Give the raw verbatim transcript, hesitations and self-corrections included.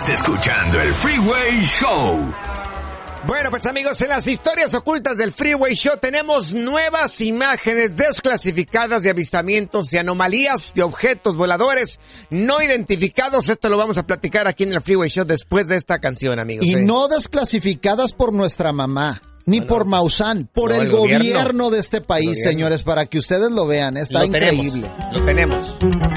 Estás escuchando el Freeway Show. Bueno, pues amigos, en las historias ocultas del Freeway Show tenemos nuevas imágenes desclasificadas de avistamientos y anomalías de objetos voladores no identificados. Esto lo vamos a platicar aquí en el Freeway Show después de esta canción, amigos. Y ¿eh? no desclasificadas por nuestra mamá, ni no, no. por Maussan, por no, el, el gobierno. gobierno de este país, señores, para que ustedes lo vean. Está lo increíble. Tenemos, lo tenemos.